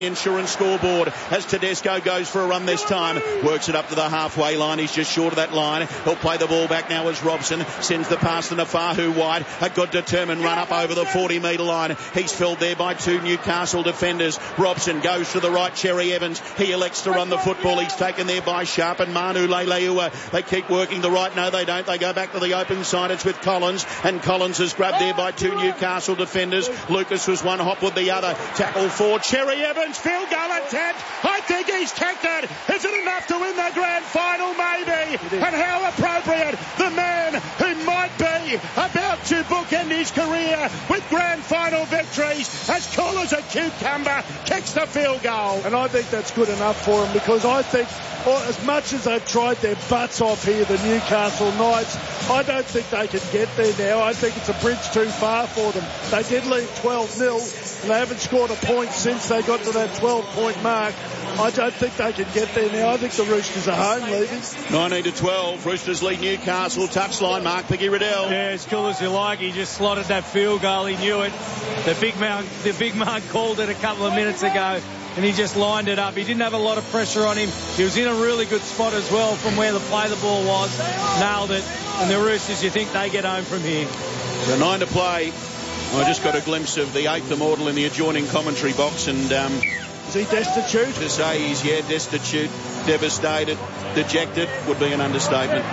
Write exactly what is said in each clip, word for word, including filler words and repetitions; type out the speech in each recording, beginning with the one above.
Insurance scoreboard as Tedesco goes for a run this time. Works it up to the halfway line. He's just short of that line. He'll play the ball back now as Robson sends the pass to Nafahu wide. A good determined run up over the forty metre line. He's filled there by two Newcastle defenders. Robson goes to the right. Cherry Evans. He elects to run the football. He's taken there by Sharp and Manu Leileua. They keep working the right. No, they don't. They go back to the open side. It's with Collins. And Collins is grabbed there by two Newcastle defenders. Lucas was one hop with the other. Tackle for Cherry Evans. Field goal attempt. I think he's kicked it. Is it enough to win the grand final? Maybe. And how appropriate. The man who might be about to bookend his career with grand final victories, as cool as a cucumber, kicks the field goal. And I think that's good enough for him, because I think, well, as much as they've tried their butts off here, the Newcastle Knights, I don't think they can get there now. I think it's a bridge too far for them. They did lead twelve nil, and they haven't scored a point since they got to that twelve point mark. I don't think they can get there now. I think the Roosters are home leaving. nineteen to twelve, Roosters lead Newcastle. Touchline, Mark Piggy Riddell. Yeah, as cool as you like. He just slotted that field goal. He knew it. The big man, the big man called it a couple of minutes ago, and he just lined it up. He didn't have a lot of pressure on him. He was in a really good spot as well from where the play the ball was. Nailed it. And the Roosters, you think they get home from here. So nine to play. I just got a glimpse of the eighth immortal in the adjoining commentary box, and um, is he destitute? To say he's, yeah, destitute, devastated, dejected would be an understatement.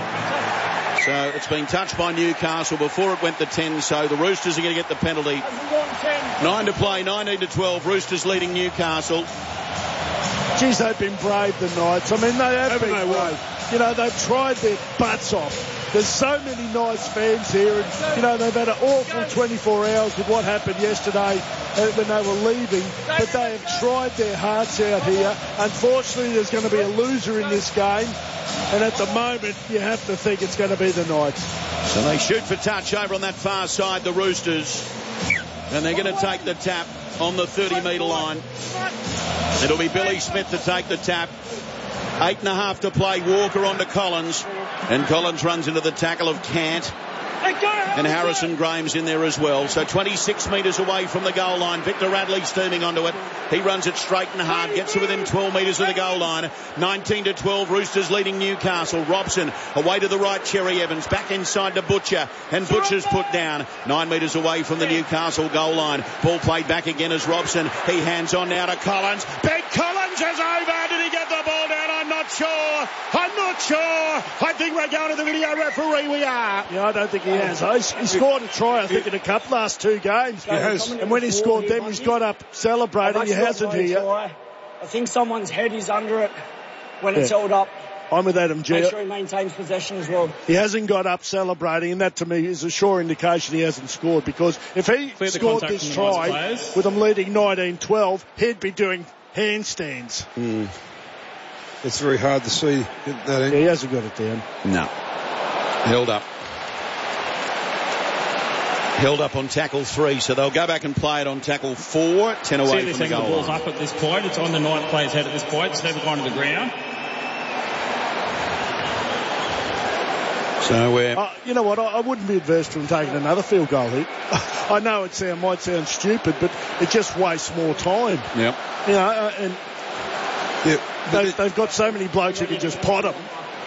So it's been touched by Newcastle before it went to ten, so the Roosters are going to get the penalty. Nine to play, nineteen to twelve, Roosters leading Newcastle. Geez, they've been brave, the Knights. I mean, they have Haven't been they brave. You know, they've tried their butts off. There's so many Knights fans here, and, you know, they've had an awful twenty-four hours with what happened yesterday when they were leaving, but they have tried their hearts out here. Unfortunately, there's going to be a loser in this game, and at the moment, you have to think it's going to be the Knights. So they shoot for touch over on that far side, the Roosters, and they're going to take the tap on the thirty metre line. It'll be Billy Smith to take the tap. Eight and a half to play. Walker on to Collins. And Collins runs into the tackle of Cant. And Harrison Graham's in there as well. So twenty-six metres away from the goal line. Victor Radley steaming onto it. He runs it straight and hard. Gets to within twelve metres of the goal line. nineteen to twelve. Roosters leading Newcastle. Robson away to the right. Cherry Evans back inside to Butcher. And Butcher's put down. Nine metres away from the Newcastle goal line. Ball played back again as Robson. He hands on now to Collins. Big Collins is over. Did he get the ball down? I'm not sure. I'm not sure. I think we're going to the video referee. We are. Yeah, I don't think he has. He scored a try, I think, in the cup last two games. He has. And when he scored them, he's got up celebrating. He hasn't here. I think someone's head is under it when it's held up. I'm with Adam G. Make sure he maintains possession as well. He hasn't got up celebrating, and that to me is a sure indication he hasn't scored, because if he Clear scored this try with them leading nineteen twelve, he'd be doing handstands. Mm. It's very hard to see that in. Yeah, he hasn't got it down. No. Held up. Held up on tackle three, so they'll go back and play it on tackle four, ten away See, from the goal line. The ball's up at this point. It's on the ninth player's head at this point. It's never gone to the ground. So we're... Uh, you know what, I, I wouldn't be adverse to him taking another field goal hit. I know it sound, might sound stupid, but it just wastes more time. Yep. You know, uh, and yep. they, they've got so many blokes who can just pot them.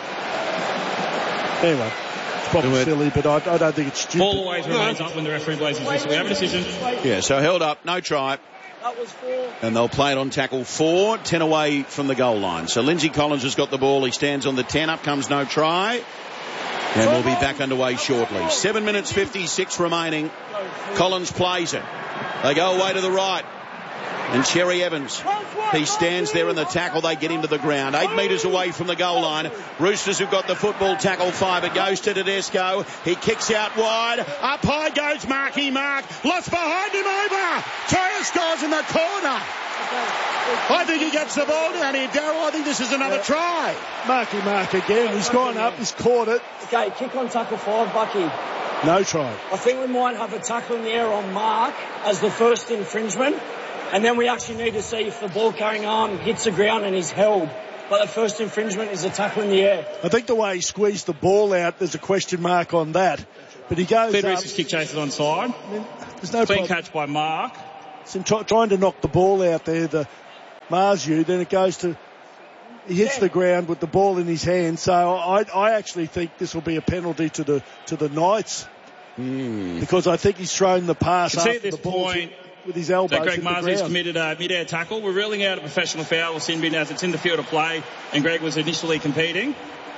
Anyway. Probably silly, but I, I don't think it's stupid. Ball always remains up when the referee blows his whistle. We have a decision. Yeah, so held up, no try. That was four. And they'll play it on tackle four, ten away from the goal line. So Lindsay Collins has got the ball. He stands on the ten. Up comes no try. And we'll be back underway shortly. Seven minutes fifty-six remaining. Collins plays it. They go away to the right. And Cherry Evans, he stands there in the tackle. They get him to the ground. Eight metres away from the goal line. Roosters have got the football. Tackle five. It goes to Tedesco. He kicks out wide. Up high goes Marky Mark. Lost behind him over. Torres scores in the corner. I think he gets the ball down here, Darryl. I think this is another yeah. try. Marky Mark again. He's gone up. He's caught it. Okay, kick on tackle five, Bucky. No try. I think we might have a tackle in the air on Mark as the first infringement. And then we actually need to see if the ball carrying arm hits the ground and he's held. But the first infringement is a tackle in the air. I think the way he squeezed the ball out, there's a question mark on that. But he goes Fed up. Reese's kick chases onside. I mean, there's no Clean problem. catch by Mark. It's him try, trying to knock the ball out there. The Marzu, then it goes to, he hits the ground with the ball in his hand. So I, I actually think this will be a penalty to the to the Knights mm. because I think he's thrown the pass after at this the ball point with his elbows that Greg in the Marzu's ground. committed a mid-air tackle. We're ruling out a professional foul or sin bin as it's in the field of play, and Greg was initially competing.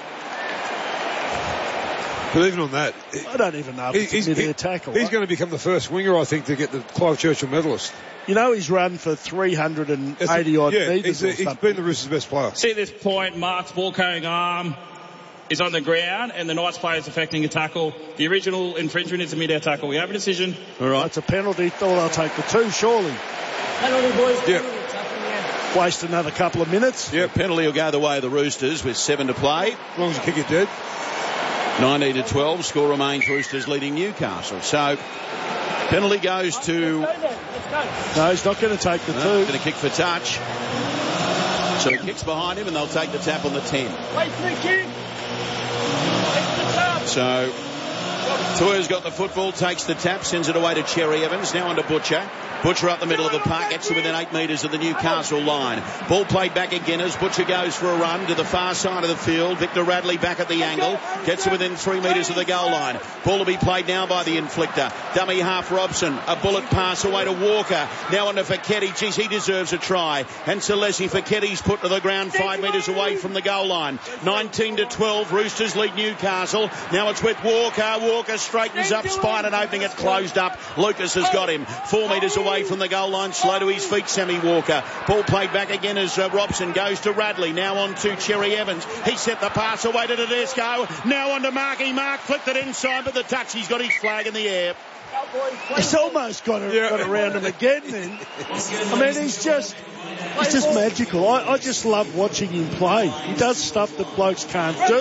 But even on that, I don't even know if he, it's a mid-air he, tackle. He's going to become the first winger, I think, to get the Clive Churchill medalist. You know, he's run for three hundred eighty odd yeah, metres he's, or he's something. been the Roosters' best player. See at this point, Mark's ball-carrying arm is on the ground, and the Knights player is affecting a tackle. The original infringement is a mid-air tackle. We have a decision. All right. It's a penalty. Thought I'll take the two, surely. Penalty, boys. Yep. Waste another couple of minutes. Yeah, penalty will go the way of the Roosters with seven to play. As long as you kick it dead. nineteen to twelve, score remains Roosters leading Newcastle. So, penalty goes to... No, he's not going to take the No, two. going to kick for touch. So he kicks behind him and they'll take the tap on the ten. Wait for the kick. Wait for the tap. So, Toya's got the football, takes the tap, sends it away to Cherry Evans, now on to Butcher. Butcher up the middle of the park, gets to within eight metres of the Newcastle line. Ball played back again as Butcher goes for a run to the far side of the field. Victor Radley back at the angle, gets to within three metres of the goal line. Ball to be played now by the inflictor. Dummy half Robson, a bullet pass away to Walker. Now on to Feketi, geez, he deserves a try. And Salesi Feketi's put to the ground five metres away from the goal line. nineteen to twelve, Roosters lead Newcastle. Now it's with Walker. Walker straightens up, spine and opening it closed up. Lucas has got him. Four metres away from the goal line, slow to his feet, Sammy Walker. Ball played back again as uh, Robson goes to Radley. Now on to Cherry Evans. He set the pass away to Tedesco. Now on to Marky. Mark flicked it inside, but the touch, he's got his flag in the air. He's almost got, a, Yeah. got around him again then. I mean, he's just... He's just magical. I, I just love watching him play. He does stuff that blokes can't do.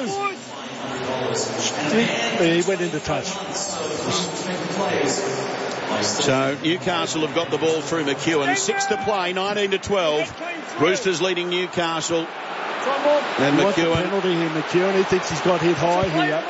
He, he went into touch. So Newcastle have got the ball through McEwen. Six to play, nineteen to twelve. Roosters leading Newcastle. And He wants a McEwen. penalty here, McEwen. He thinks he's got hit high here.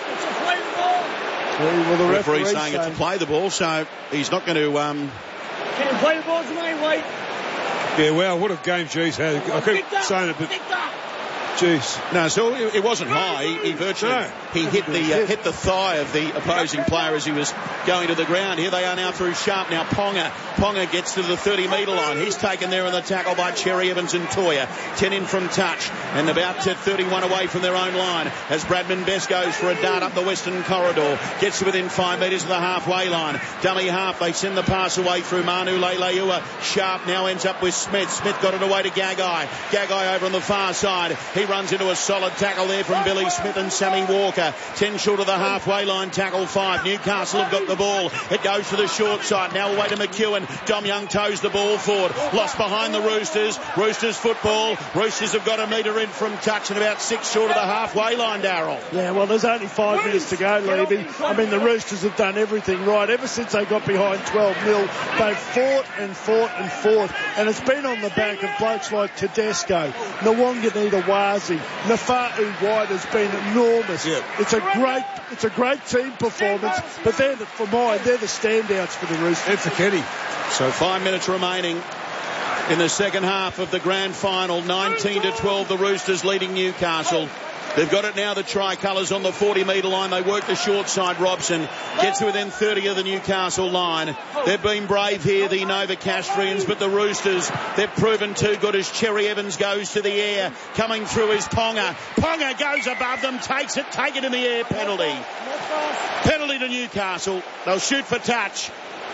Well, the Referee referee's saying it's to play the ball, so he's not going to. Um, Can you play the ball to me? Wait. Yeah, wow, what a game G's had. I keep saying it, but jeez. no, so it, it wasn't high. He, he virtually No. he hit the uh, hit the thigh of the opposing player as he was going to the ground. Here they are now through Sharp. Now Ponga. Ponga gets to the thirty metre line. He's taken there in the tackle by Cherry Evans and Toya. ten in from touch and about to thirty-one away from their own line as Bradman Best goes for a dart up the western corridor. Gets to within five metres of the halfway line. Dummy half. They send the pass away through Manu Leilua. Sharp now ends up with Smith. Smith got it away to Gagai. Gagai over on the far side. He runs into a solid tackle there from Billy Smith and Sammy Walker. ten short of the halfway line, tackle five. Newcastle have got the ball. It goes to the short side. Now away to McEwen. Dom Young toes the ball forward. Lost behind the Roosters. Roosters football. Roosters have got a metre in from touch and about six short of the halfway line, Darryl. Yeah, well, there's only five minutes to go, Levy. I mean, the Roosters have done everything right. Ever since they got behind twelve nil, they've fought and fought and fought. And it's been on the back of blokes like Tedesco, Nwanganita Wazi, Nafa'u White has been enormous. Yeah. It's a great it's a great team performance, but they're, the, for mine, they're the standouts for the Roosters. And for Kenny. So five minutes remaining in the second half of the grand final. nineteen to twelve, the Roosters leading Newcastle. They've got it now, the tricolours on the forty metre line. They work the short side. Robson gets to within thirty of the Newcastle line. They've been brave here, the Novocastrians, but the Roosters, they've proven too good as Cherry Evans goes to the air. Coming through is Ponga. Ponga goes above them, takes it, take it in the air, penalty. Penalty to Newcastle. They'll shoot for touch.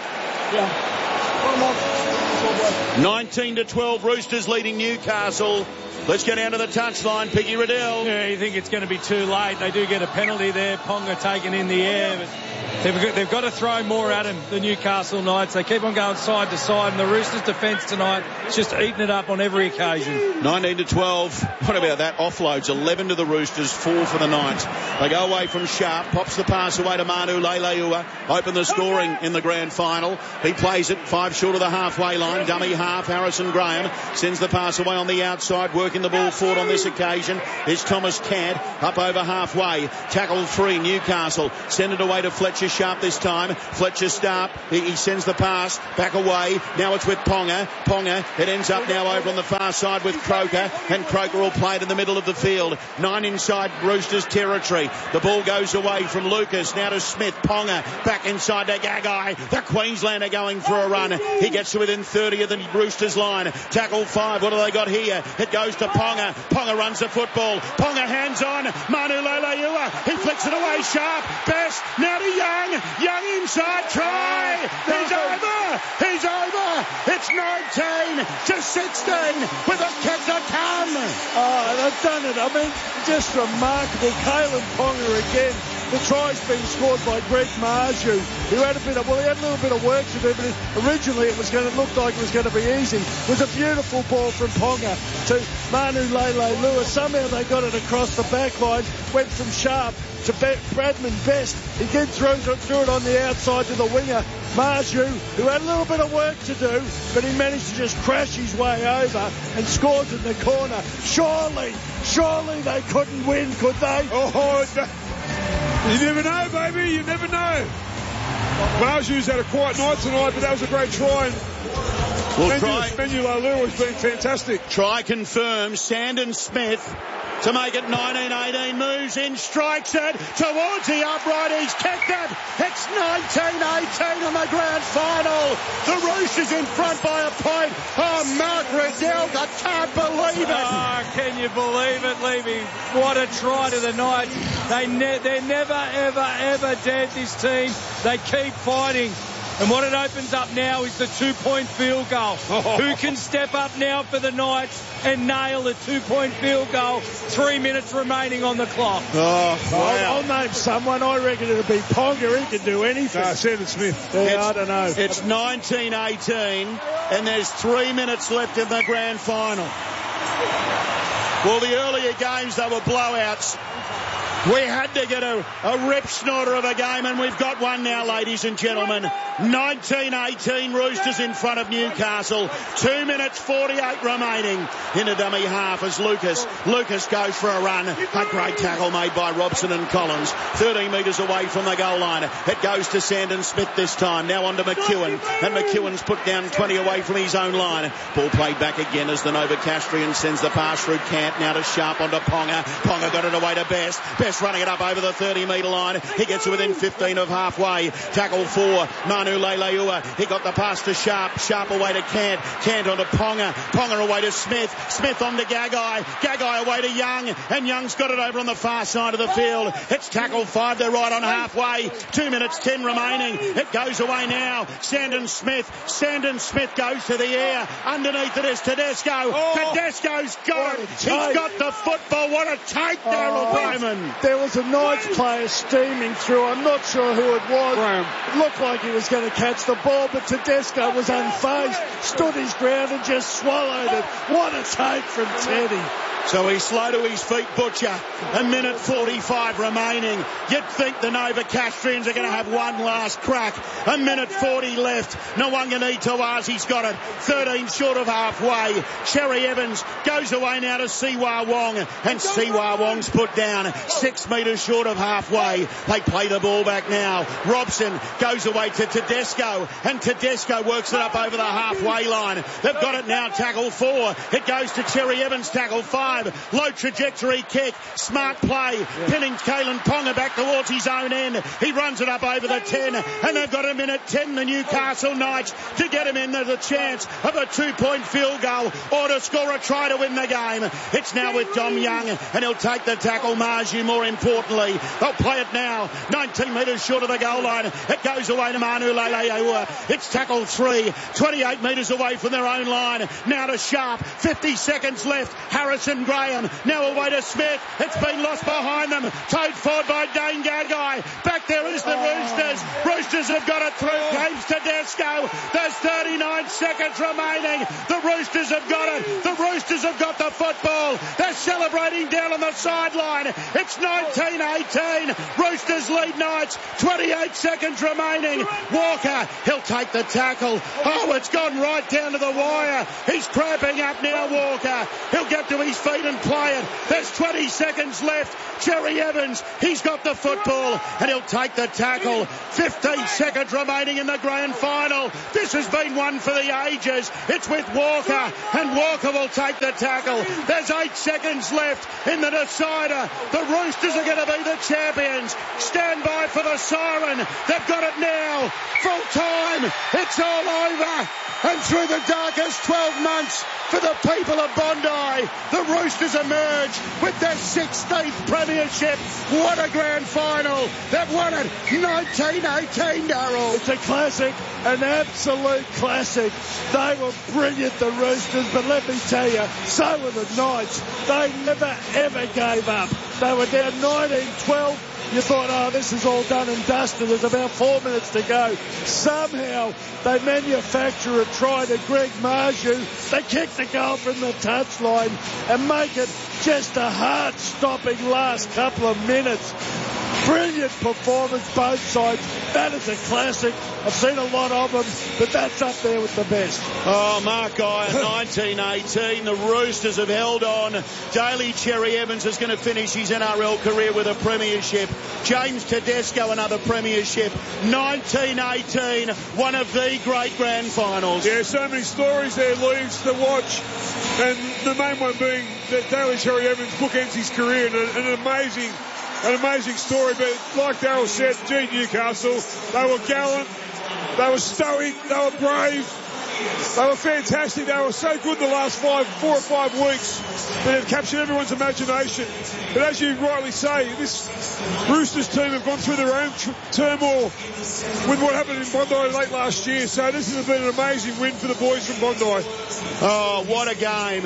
nineteen to twelve, Roosters leading Newcastle. Let's get down to the touchline, Piggy Riddell. Yeah, you think it's going to be too late. They do get a penalty there. Ponga taken in the air. But they've got, they've got to throw more at him, the Newcastle Knights. They keep on going side to side. And the Roosters' defence tonight is just eating it up on every occasion. nineteen to twelve. What about that? Offloads. eleven to the Roosters, four for the Knights. They go away from Sharp. Pops the pass away to Manu Leilua. Open the scoring in the grand final. He plays it five short of the halfway line. Dummy half. Harrison Graham sends the pass away on the outside. Working the ball forward on this occasion is Thomas Cad. Up over halfway. Tackle three. Newcastle. Send it away to Fletcher. Fletcher Sharp this time. Fletcher Sharp, he, he sends the pass back away. Now it's with Ponga. Ponga, it ends up now over on the far side with Croker, and Croker will play it in the middle of the field. Nine inside Roosters territory. The ball goes away from Lucas. Now to Smith. Ponga back inside to Gagai. The Queenslander going for a run. He gets to within thirty of the Roosters line. Tackle five. What have they got here? It goes to Ponga. Ponga runs the football. Ponga hands on. Manu Leilua. He flicks it away sharp. Best. Now to Young. Young inside. Try. He's over. He's over. It's nineteen to sixteen with a kick to come. Oh, they've done it. I mean, just remarkable. Kalen Ponga again. The try's been scored by Greg Marju, who had a bit of, well, he had a little bit of work to do, but it, originally it was going to look like it was going to be easy. It was a beautiful ball from Ponga to Manu Lele Lewis. Somehow they got it across the back line, went from Sharp to Be- Bradman Best. He did throw, threw it on the outside to the winger, Marju, who had a little bit of work to do, but he managed to just crash his way over and scored in the corner. Surely, surely they couldn't win, could they? Oh, no. You never know, baby. You never know. Marju's had a quiet night tonight, but that was a great try. And We'll try. Menu Lalu has been fantastic. Try confirmed. Sandon Smith to make it nineteen eighteen. Moves in, strikes it towards the upright. He's kicked it. It's nineteen eighteen in the grand final. The Roosters in front by a point. Oh, Mark Riddell, I can't believe it. Oh, can you believe it, Levy? What a try to the Knights. They ne- they're never, ever, ever dead, this team. They keep fighting. And what it opens up now is the two-point field goal. Oh. Who can step up now for the Knights and nail the two-point field goal? Three minutes remaining on the clock. Oh, wow. I'll, I'll name someone. I reckon it'll be Ponga. He can do anything. No, Sandon Smith. Yeah, I don't know. It's nineteen eighteen, and there's three minutes left in the grand final. Well, the earlier games, they were blowouts. We had to get a, a rip snorter of a game, and we've got one now, ladies and gentlemen. nineteen eighteen, Roosters in front of Newcastle. Two minutes forty-eight remaining in a dummy half as Lucas. Lucas goes for a run. A great tackle made by Robson and Collins. thirteen metres away from the goal line. It goes to Sandon Smith this time. Now on to McEwen. And McEwen's put down twenty away from his own line. Ball played back again as the Novocastrian sends the pass through Cant. Now to Sharp onto Ponga. Ponga got it away to Best. Best running it up over the thirty metre line. He gets to within fifteen of halfway. Tackle for Manu Leilua. He got the pass to Sharp. Sharp away to Cant. Cant onto Ponga. Ponga away to Smith. Smith on to Gagai. Gagai away to Young. And Young's got it over on the far side of the field. It's tackle five. They're right on halfway. Two minutes ten remaining. It goes away now. Sandon Smith. Sandon Smith goes to the air. Underneath it is Tedesco. Oh. Tedesco's got it. He's got the football. What a take, Daryl Bowman. There was a Knights player steaming through. I'm not sure who it was. Graham. It looked like he was going to catch the ball, but Tedesco was unfazed, stood his ground and just swallowed it. What a take from Teddy. So he's slow to his feet, Butcher. A minute forty-five remaining. You'd think the Novocastrians are going to have one last crack. A minute forty left. Nwanganitawazi's got it. thirteen short of halfway. Cherry Evans goes away now to Siwa Wong. And Siwa Wong's put down six metres short of halfway. They play the ball back now. Robson goes away to Tedesco. And Tedesco works it up over the halfway line. They've got it now. Tackle four. It goes to Cherry Evans. Tackle five. Low trajectory kick. Smart play. Yeah. Pinning Kalen Ponga back towards his own end. He runs it up over the ten. And they've got a minute ten, the Newcastle Knights, to get him in. There's a chance of a two-point field goal or to score a try to win the game. It's now with Dom Young, and he'll take the tackle. Marju, more importantly. They'll play it now. nineteen metres short of the goal line. It goes away to Manu Leilua. It's tackle three. twenty-eight metres away from their own line. Now to Sharp. fifty seconds left. Harrison Graham now away to Smith. It's been lost behind them. Towed forward by Dane Gagai. Back there is the Roosters. Roosters have got it through. James Tedesco. There's thirty-nine seconds remaining. The Roosters have got it. The Roosters have got the football. They're celebrating down on the sideline. It's nineteen eighteen. Roosters lead Knights. twenty-eight seconds remaining. Walker, he'll take the tackle. Oh, it's gone right down to the wire. He's cramping up now, Walker. He'll get to his feet and play it. There's twenty seconds left. Cherry Evans, he's got the football and he'll take the tackle. fifteen seconds remaining in the grand final. This has been one for the ages. It's with Walker, and Walker will take the tackle. There's eight seconds left in the decider. The Roosters are going to be the champions. Stand by for the siren. They've got it now. Full time. It's all over. And through the darkest twelve months for the people of Bondi, the Roosters emerge with their sixteenth premiership. What a grand final. They've won it nineteen eighteen, Darryl. It's a classic, an absolute classic. They were brilliant, the Roosters, but let me tell you, so were the Knights. They never, ever gave up. They were down nineteen twelve. You thought, oh, this is all done and dusted. There's about four minutes to go. Somehow they manufacture a try to Greg Marju. They kick the goal from the touchline and make it just a heart-stopping last couple of minutes. Brilliant performance, both sides. That is a classic. I've seen a lot of them, but that's up there with the best. Oh, Mark Guy, nineteen eighteen. The Roosters have held on. Daly Cherry Evans is going to finish his N R L career with a premiership. James Tedesco, another premiership. nineteen eighteen, one of the great grand finals. Yeah, so many stories there, Leeds, to watch. And the main one being that Daly Cherry Evans bookends his career in an, an amazing An amazing story, but like Darryl said, gee, Newcastle, they were gallant, they were stoic, they were brave, they were fantastic, they were so good the last five, four or five weeks that they've captured everyone's imagination. But as you rightly say, this Roosters team have gone through their own tr- turmoil with what happened in Bondi late last year, so this has been an amazing win for the boys from Bondi. Oh, what a game.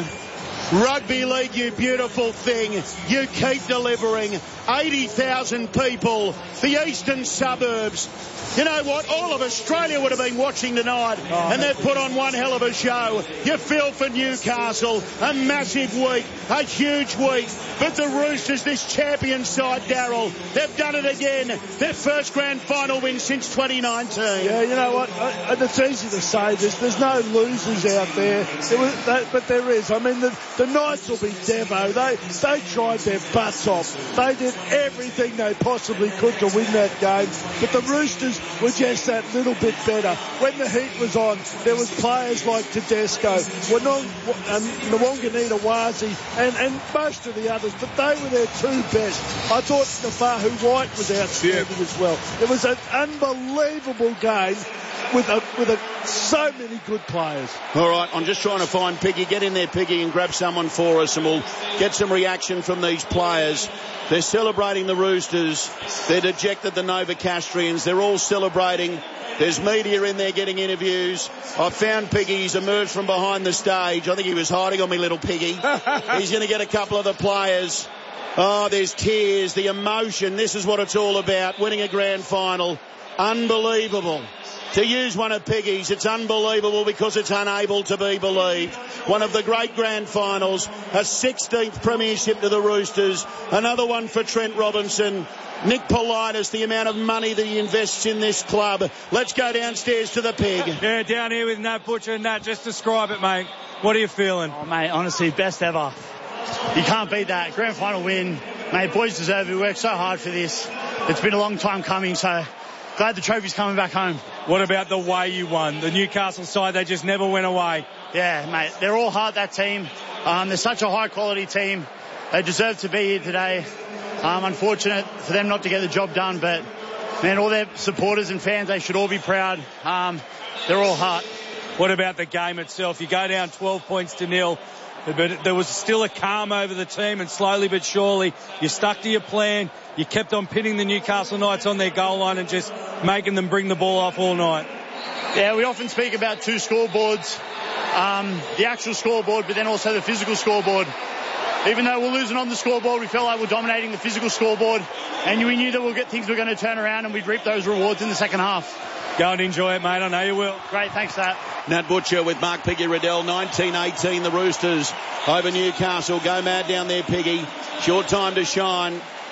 Rugby league, you beautiful thing. You keep delivering. eighty thousand people. The eastern suburbs. You know what? All of Australia would have been watching tonight, oh, and they've put on one hell of a show. You feel for Newcastle. A massive week. A huge week. But the Roosters, this champion side, Darryl, they've done it again. Their first grand final win since twenty nineteen. Yeah, you know what? And it's easy to say this. There's no losers out there. It was, that, but there is. I mean, the, the Knights will be Devo. They, they tried their butts off. They did everything they possibly could to win that game. But the Roosters were just that little bit better. When the heat was on, there was players like Tedesco, Wanong, um, Nwanganita Wazi, and, and most of the others, but they were their two best. I thought Nafahu White was outstanding yeah. as well. It was an unbelievable game with a, with a, so many good players. All right, I'm just trying to find Piggy. Get in there, Piggy, and grab someone for us, and we'll get some reaction from these players. They're celebrating the Roosters. They're dejected, the Novocastrians. They're all celebrating. There's media in there getting interviews. I found Piggy. He's emerged from behind the stage. I think he was hiding on me, little Piggy. He's going to get a couple of the players. Oh, there's tears, the emotion. This is what it's all about, winning a grand final. Unbelievable. To use one of Piggy's, it's unbelievable because it's unable to be believed. One of the great grand finals, a sixteenth premiership to the Roosters, another one for Trent Robinson. Nick Politis, the amount of money that he invests in this club. Let's go downstairs to the Pig. Yeah, down here with Nat Butcher. Nat, just describe it, mate. What are you feeling? Oh, mate, honestly, best ever. You can't beat that. Grand final win. Mate, boys deserve it. We worked so hard for this. It's been a long time coming, so glad the trophy's coming back home. What about the way you won? The Newcastle side, they just never went away. Yeah, mate, they're all hard, that team. Um, they're such a high-quality team. They deserve to be here today. Um, unfortunate for them not to get the job done, but, man, all their supporters and fans, they should all be proud. Um, they're all heart. What about the game itself? You go down twelve points to nil, but there was still a calm over the team, and slowly but surely you stuck to your plan. You kept on pinning the Newcastle Knights on their goal line and just making them bring the ball off all night. Yeah, we often speak about two scoreboards, um, the actual scoreboard, but then also the physical scoreboard. Even though we're losing on the scoreboard, we felt like we're dominating the physical scoreboard, and we knew that we'll get things were going to turn around and we'd reap those rewards in the second half. Go and enjoy it, mate. I know you will. Great, thanks, Nat. Nat Butcher with Mark Piggy Riddell. nineteen eighteen, the Roosters over Newcastle. Go mad down there, Piggy. Short time to shine.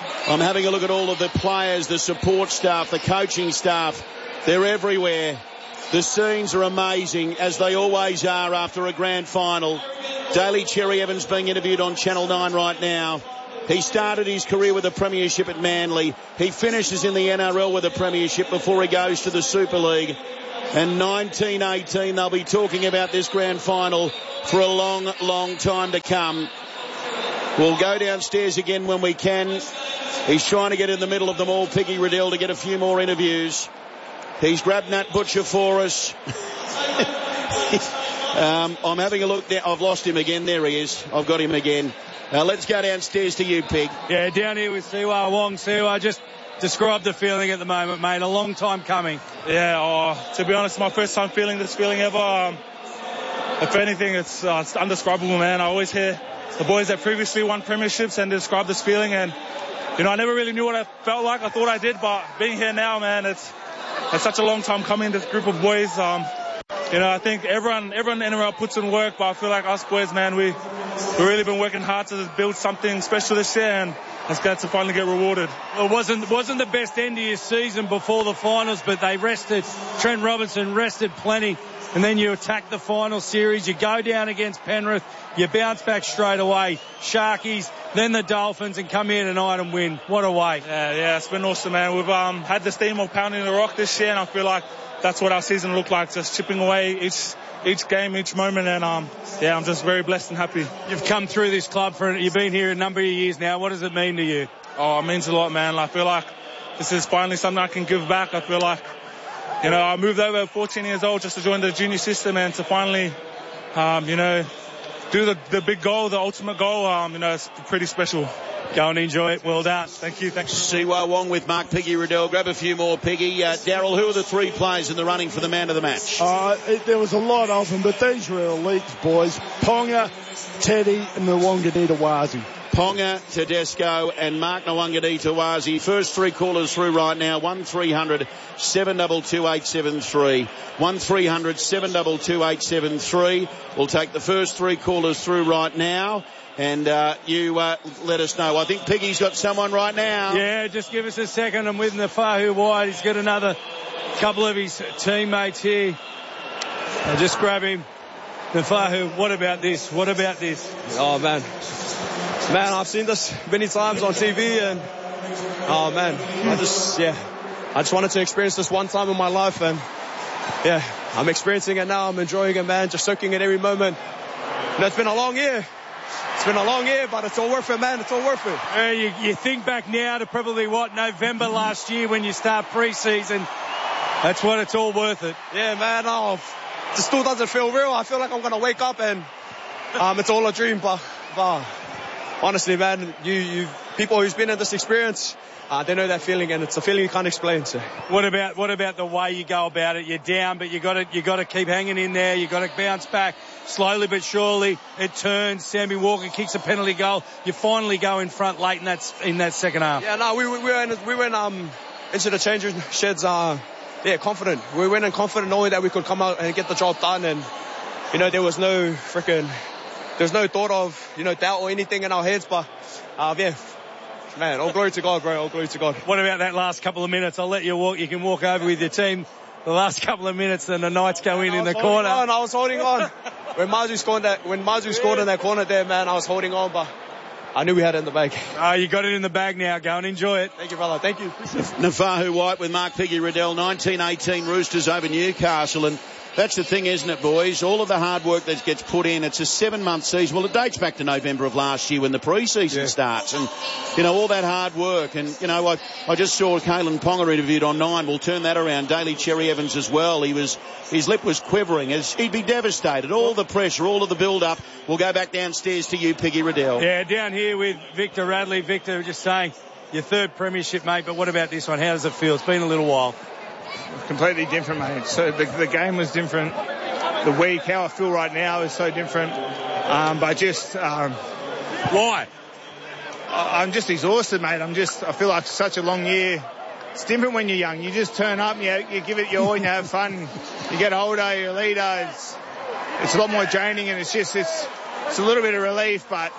I'm having a look at all of the players, the support staff, the coaching staff. They're everywhere. The scenes are amazing, as they always are after a grand final. Daly Cherry Evans being interviewed on Channel nine right now. He started his career with a premiership at Manly. He finishes in the N R L with a premiership before he goes to the Super League. And nineteen eighteen, they'll be talking about this grand final for a long, long time to come. We'll go downstairs again when we can. He's trying to get in the middle of them all, Piggy Riddell, to get a few more interviews. He's grabbed Nat Butcher for us. um, I'm having a look there. I've lost him again. There he is. I've got him again. Uh, let's go downstairs to you, Pig. Yeah, down here with Siwa Wong. Siwa, just describe the feeling at the moment, mate. A long time coming. Yeah, oh, to be honest, my first time feeling this feeling ever. Um, if anything, it's, uh, it's indescribable, man. I always hear the boys that previously won premierships and describe this feeling, and you know, I never really knew what I felt like. I thought I did, but being here now, man, it's it's such a long time coming. This group of boys, um, you know, I think everyone everyone in N R L puts in work, but I feel like us boys, man, we we've really been working hard to build something special this year, and it's got to finally get rewarded. Well, it wasn't wasn't the best end of your season before the finals, but they rested. Trent Robinson rested plenty. And then you attack the final series. You go down against Penrith. You bounce back straight away. Sharkies, then the Dolphins, and come here tonight and win. What a way. Yeah, yeah, it's been awesome, man. We've um, had this team of pounding the rock this year, and I feel like that's what our season looked like, just chipping away each each game, each moment. And, um, yeah, I'm just very blessed and happy. You've come through this club for, you've been here a number of years now. What does it mean to you? Oh, it means a lot, man. I feel like this is finally something I can give back. I feel like, you know, I moved over at fourteen years old just to join the junior system, and to finally, um, you know, do the, the big goal, the ultimate goal, um, you know, it's pretty special. Go and enjoy it. Well done. Thank you. Thank you. Siwa Wong with Mark Piggy Riddell. Grab a few more, Piggy. Uh, Daryl, who are the three players in the running for the man of the match? Uh, it, there was a lot of them, but these were elites, boys. Ponga, Teddy, and Mwanganita-Wazi. Ponga, Tedesco and Mark Mwanganita-Wazi. First three callers through right now. one three hundred seven two two eight seven three. one three hundred seven two two eight seven three. We'll take the first three callers through right now. And uh, you uh, let us know. I think Piggy's got someone right now. Yeah, just give us a second. I'm with Nafahu White. He's got another couple of his teammates here. I'll just grab him. Nafahu, what about this? What about this? Oh, man. Man, I've seen this many times on T V, and oh, man, I just, yeah, I just wanted to experience this one time in my life, and yeah, I'm experiencing it now. I'm enjoying it, man, just soaking in every moment. You know, it's been a long year. It's been a long year, but it's all worth it, man. It's all worth it. Uh, you, you think back now to probably, what, November last year when you start pre-season. That's what it's all worth it. Yeah, man. Oh, it still doesn't feel real. I feel like I'm going to wake up and um, it's all a dream. But, but honestly, man, you, you people who's been in this experience, uh, they know that feeling, and it's a feeling you can't explain. So. What about what about the way you go about it? You're down, but you got to you got to keep hanging in there. You got to bounce back slowly but surely. It turns. Sammy Walker kicks a penalty goal. You finally go in front late in that in that second half. Yeah, no, we we went we went um into the changing sheds uh yeah confident. We went in confident knowing that we could come out and get the job done, and you know there was no freaking there was no thought of you know doubt or anything in our heads, but uh, yeah. Man, all glory to God, bro. All glory to God. What about that last couple of minutes? I'll let you walk. You can walk over with your team. The last couple of minutes, then the Knights go in in the corner. On, I was holding on. When Mazu scored that, when Mazu scored in that corner there, man, I was holding on, but I knew we had it in the bag. Oh, you got it in the bag now. Go and enjoy it. Thank you, brother. Thank you. Nafahu White with Mark Piggy Riddell. nineteen eighteen Roosters over Newcastle, and that's the thing, isn't it, boys? All of the hard work that gets put in. It's a seven-month season. Well, it dates back to November of last year when the pre-season yeah. starts. And, you know, all that hard work. And, you know, I, I just saw Kalen Ponga interviewed on Nine. We'll turn that around. Daly Cherry Evans as well. He was, his lip was quivering. As he'd be devastated. All the pressure, all of the build-up. We'll go back downstairs to you, Piggy Riddell. Yeah, down here with Victor Radley. Victor, just saying, your third premiership, mate. But what about this one? How does it feel? It's been a little while. Completely different, mate. So the, the game was different. The week, how I feel right now is so different. Um, but just um, why? I, I'm just exhausted, mate. I'm just. I feel like such a long year. It's different when you're young. You just turn up, and you, you give it your all, and you have fun. You get older, you're a leader. It's, it's a lot more draining, and it's just it's it's a little bit of relief, but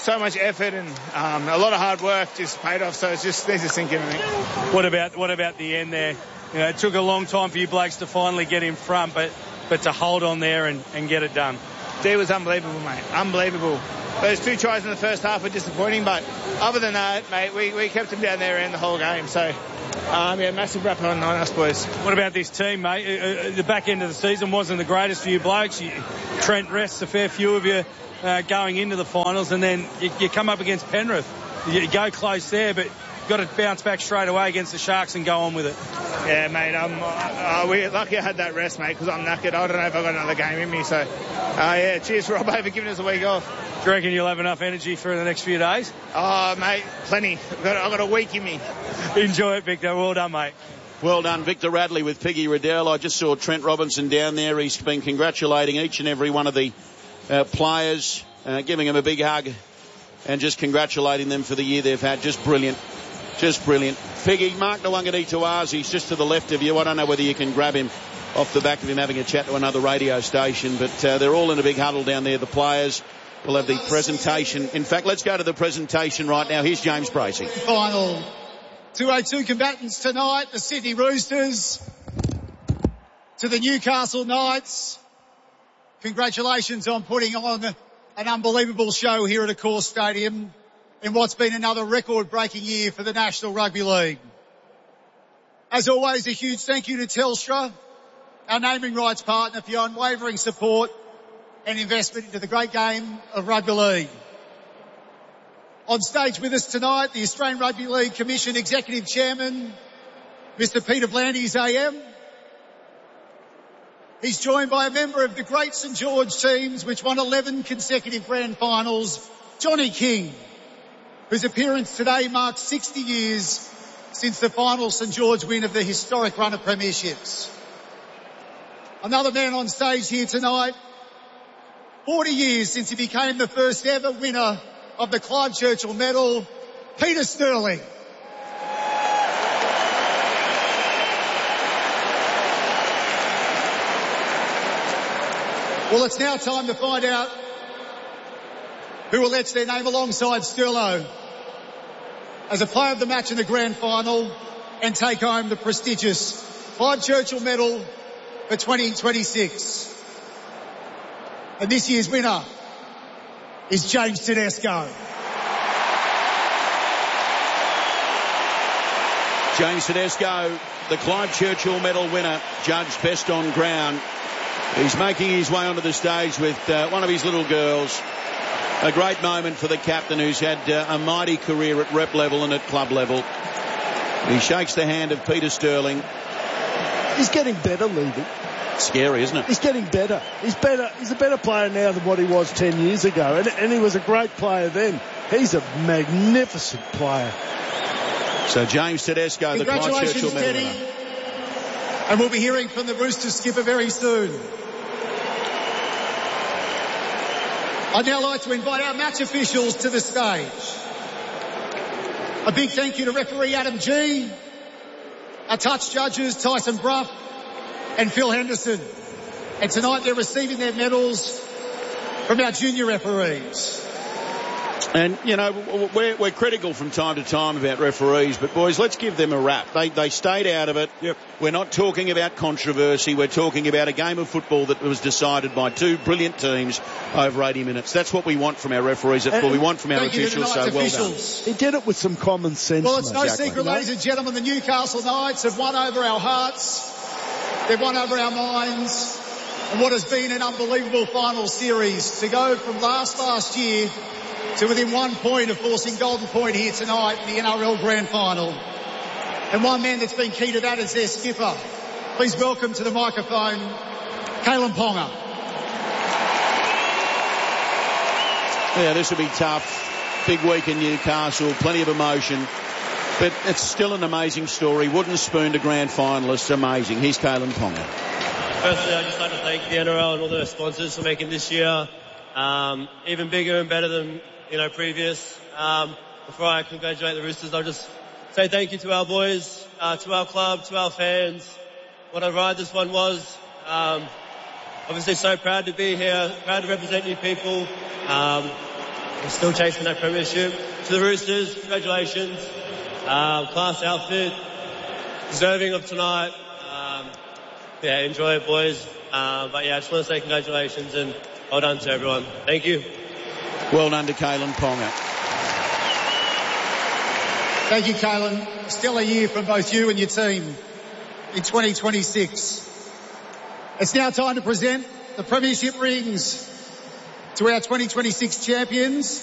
so much effort and um, a lot of hard work just paid off. So it's just needs to sink in, I think. What about what about the end there? You know, it took a long time for you blokes to finally get in front, but but to hold on there and, and get it done. D was unbelievable, mate. Unbelievable. Those two tries in the first half were disappointing, but other than that, mate, we, we kept them down there in the whole game. So, um, yeah, massive rap on, on us boys. What about this team, mate? Uh, the back end of the season wasn't the greatest for you blokes. You, Trent rests a fair few of you uh, going into the finals, and then you, you come up against Penrith. You go close there, but you've got to bounce back straight away against the Sharks and go on with it. Yeah, mate, I'm uh, we're lucky I had that rest, mate, because I'm knackered. I don't know if I've got another game in me. So, uh, yeah, cheers, Robbo, for giving us a week off. Do you reckon you'll have enough energy for the next few days? Oh, mate, plenty. I've got, I've got a week in me. Enjoy it, Victor. Well done, mate. Well done, Victor Radley with Piggy Riddell. I just saw Trent Robinson down there. He's been congratulating each and every one of the uh, players, uh, giving them a big hug and just congratulating them for the year they've had. Just brilliant. Just brilliant. Piggy, Mark Nawangani-Tuazi's just to the left of you. I don't know whether you can grab him off the back of him having a chat to another radio station, but uh, they're all in a big huddle down there, the players. We'll have the presentation. In fact, let's go to the presentation right now. Here's James Bracey. Final two oh two combatants tonight, the Sydney Roosters to the Newcastle Knights. Congratulations on putting on an unbelievable show here at Accor Stadium in what's been another record-breaking year for the National Rugby League. As always, a huge thank you to Telstra, our naming rights partner, for your unwavering support and investment into the great game of rugby league. On stage with us tonight, the Australian Rugby League Commission Executive Chairman, Mister Peter V'landys A M. He's joined by a member of the great St George teams, which won eleven consecutive grand finals, Johnny King, whose appearance today marks sixty years since the final St George win of the historic run of premierships. Another man on stage here tonight, forty years since he became the first ever winner of the Clyde Churchill Medal, Peter Sterling. Well, it's now time to find out who will etch their name alongside Sterlo as a player of the match in the grand final and take home the prestigious Clyde Churchill Medal for twenty twenty-six. And this year's winner is James Tedesco. James Tedesco, the Clyde Churchill Medal winner, judged best on ground. He's making his way onto the stage with uh, one of his little girls. A great moment for the captain, who's had uh, a mighty career at rep level and at club level. He shakes the hand of Peter Sterling. He's getting better, Levy. Scary, isn't it? He's getting better. He's better. He's a better player now than what he was ten years ago, and, and he was a great player then. He's a magnificent player. So James Tedesco, the Clyde Churchill Medal winner. And we'll be hearing from the Roosters skipper very soon. I'd now like to invite our match officials to the stage. A big thank you to referee Adam G, our touch judges Tyson Bruff and Phil Henderson. And tonight they're receiving their medals from our junior referees. And, you know, we're, we're critical from time to time about referees, but, boys, let's give them a rap. They, they stayed out of it. Yep. We're not talking about controversy. We're talking about a game of football that was decided by two brilliant teams over eighty minutes. That's what we want from our referees. That's what we want from our officials, so well done. He did it with some common sense. Well, it's no exactly. secret, ladies and gentlemen, the Newcastle Knights have won over our hearts. They've won over our minds. And what has been an unbelievable final series to go from last last year to within one point of forcing Golden Point here tonight in the N R L Grand Final. And one man that's been key to that is their skipper. Please welcome to the microphone, Kalyn Ponga. Yeah, this will be tough. Big week in Newcastle, plenty of emotion. But it's still an amazing story. Wooden spoon to grand finalists, amazing. Here's Kalyn Ponga. Firstly, I'd just like to thank the N R L and all their sponsors for making this year um, even bigger and better than you know, previous. Um, before I congratulate the Roosters, I'll just say thank you to our boys, uh, to our club, to our fans. What a ride this one was. Um, obviously so proud to be here, proud to represent you people. Um, we're still chasing that premiership. To the Roosters, congratulations. Um, class outfit, deserving of tonight. Um, yeah, enjoy it, boys. Uh, but yeah, I just want to say congratulations and well done to everyone. Thank you. Well done to Kalyn Ponga. Thank you, Kalyn. Stellar year from both you and your team in twenty twenty-six. It's now time to present the premiership rings to our twenty twenty-six champions.